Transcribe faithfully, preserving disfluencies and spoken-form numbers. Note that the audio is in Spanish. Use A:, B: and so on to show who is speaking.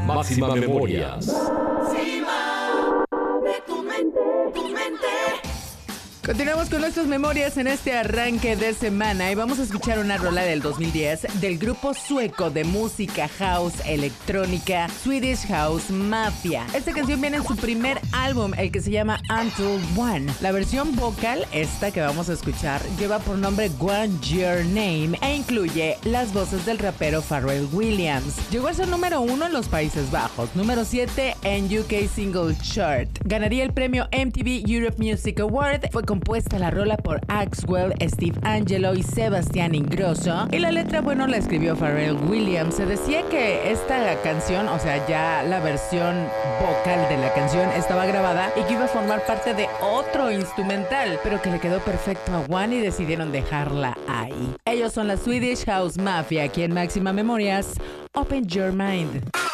A: Máxima Memorias.
B: Continuamos con nuestras memorias en este arranque de semana y vamos a escuchar una rola del dos mil diez del grupo sueco de música house electrónica Swedish House Mafia. Esta canción viene en su primer álbum, el que se llama Until One. La versión vocal, esta que vamos a escuchar, lleva por nombre One Your Name e incluye las voces del rapero Pharrell Williams. Llegó a ser número uno en los Países Bajos, número siete en U K Single Chart. Ganaría el premio M T V Europe Music Award. Fue compuesta la rola por Axwell, Steve Angelo y Sebastián Ingrosso, y la letra, bueno, la escribió Pharrell Williams. Se decía que esta canción, o sea, ya la versión vocal de la canción estaba grabada y que iba a formar parte de otro instrumental, pero que le quedó perfecto a One y decidieron dejarla ahí. Ellos son la Swedish House Mafia, aquí en Máxima Memorias. Open Your Mind.